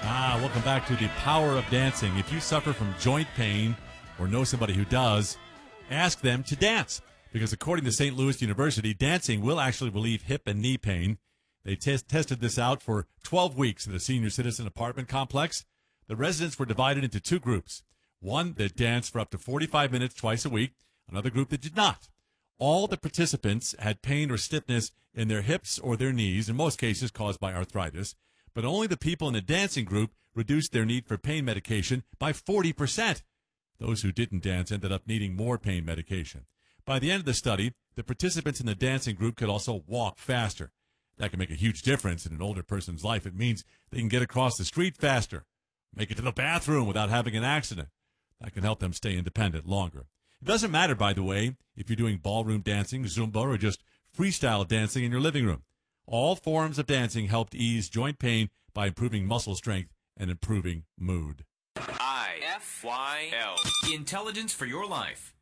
Welcome back to the power of dancing. If you suffer from joint pain or know somebody who does, ask them to dance. Because according to St. Louis University, dancing will actually relieve hip and knee pain. They tested this out for 12 weeks at a senior citizen apartment complex. The residents were divided into two groups. One that danced for up to 45 minutes twice a week, another group that did not. All the participants had pain or stiffness in their hips or their knees, in most cases caused by arthritis. But only the people in the dancing group reduced their need for pain medication by 40%. Those who didn't dance ended up needing more pain medication. By the end of the study, the participants in the dancing group could also walk faster. That can make a huge difference in an older person's life. It means they can get across the street faster, make it to the bathroom without having an accident. That can help them stay independent longer. It doesn't matter, by the way, if you're doing ballroom dancing, Zumba, or just freestyle dancing in your living room. All forms of dancing helped ease joint pain by improving muscle strength and improving mood. IFYL. Intelligence for your life.